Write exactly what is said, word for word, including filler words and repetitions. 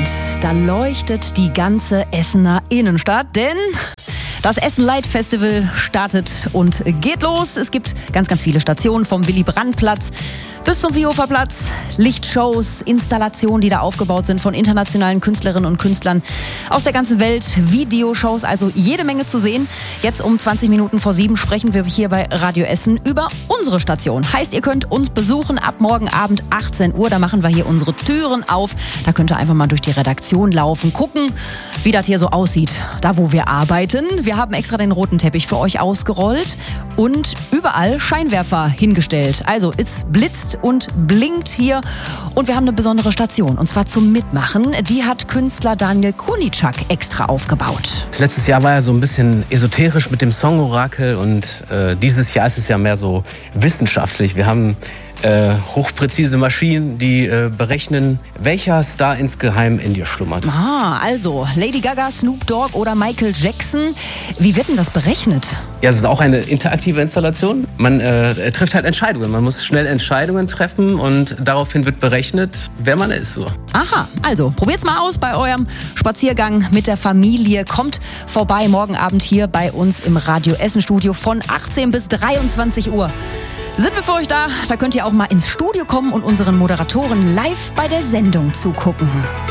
da leuchtet die ganze Essener Innenstadt, denn das Essen Light Festival startet und geht los. Es gibt ganz, ganz viele Stationen vom Willy-Brandt-Platz bis zum Vihofer-Platz. Lichtshows, Installationen, die da aufgebaut sind von internationalen Künstlerinnen und Künstlern aus der ganzen Welt. Videoshows, also jede Menge zu sehen. Jetzt um zwanzig Minuten vor sieben sprechen wir hier bei Radio Essen über unsere Station. Heißt, ihr könnt uns besuchen ab morgen Abend achtzehn Uhr. Da machen wir hier unsere Türen auf. Da könnt ihr einfach mal durch die Redaktion laufen, gucken, wie das hier so aussieht, da wo wir arbeiten. Wir haben extra den roten Teppich für euch ausgerollt und überall Scheinwerfer hingestellt. Also es blitzt und blinkt hier und wir haben eine besondere Station und zwar zum Mitmachen. Die hat Künstler Daniel Kunitschak extra aufgebaut. Letztes Jahr war er so ein bisschen esoterisch mit dem Song-Orakel und äh, dieses Jahr ist es ja mehr so wissenschaftlich. Wir haben Äh, hochpräzise Maschinen, die äh, berechnen, welcher Star insgeheim in dir schlummert. Ah, also Lady Gaga, Snoop Dogg oder Michael Jackson. Wie wird denn das berechnet? Ja, es ist auch eine interaktive Installation. Man äh, trifft halt Entscheidungen. Man muss schnell Entscheidungen treffen und daraufhin wird berechnet, wer man ist. So. Aha, also probiert's mal aus bei eurem Spaziergang mit der Familie. Kommt vorbei morgen Abend hier bei uns im Radio Essen Studio von achtzehn bis dreiundzwanzig Uhr. Sind wir für euch da? Da könnt ihr auch mal ins Studio kommen und unseren Moderatoren live bei der Sendung zugucken.